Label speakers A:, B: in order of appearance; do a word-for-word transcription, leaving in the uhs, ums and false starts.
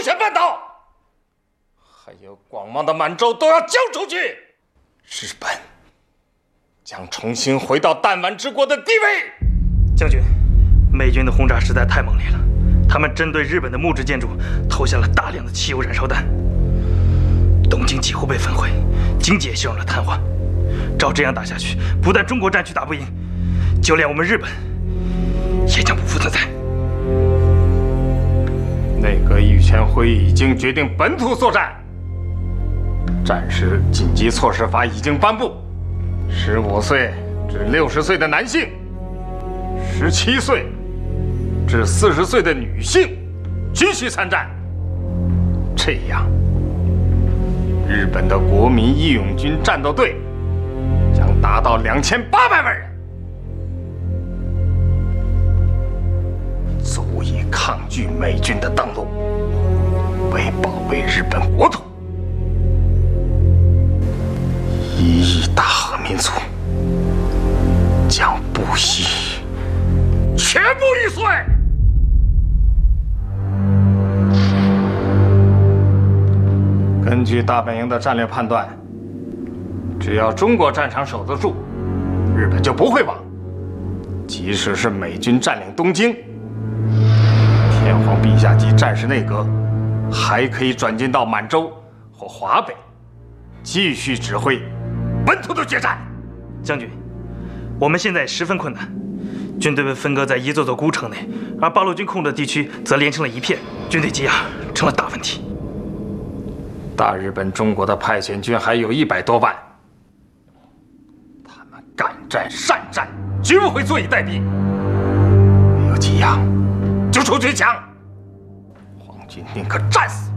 A: 线半岛，还有广袤的满洲都要交出去，日本将重新回到弹丸之国的地位。
B: 将军，美军的轰炸实在太猛烈了，他们针对日本的木质建筑投下了大量的汽油燃烧弹，东京几乎被焚毁，经济也陷入了瘫痪。照这样打下去，不但中国战区打不赢，就连我们日本也将不复存在。
A: 内阁御前会议已经决定本土作战，战时紧急措施法已经颁布，十五岁至六十岁的男性，十七岁至四十岁的女性均需参战。这样，日本的国民义勇军战斗队将达到两千八百万人，足以抗拒美军的登陆，为保卫日本国土。一亿大和民族将不惜全部玉碎。根据大本营的战略判断，只要中国战场守得住，日本就不会亡。即使是美军占领东京，天皇陛下及战时内阁还可以转进到满洲或华北，继续指挥本土的决战。
B: 将军，我们现在十分困难，军队被分割在一座座孤城内，而八路军控制的地区则连成了一片，军队积压成了大问题。
A: 大日本中国的派遣军还有一百多万，他们敢战善战，绝不会坐以待毙。没有几样就出去抢，皇军宁可战死，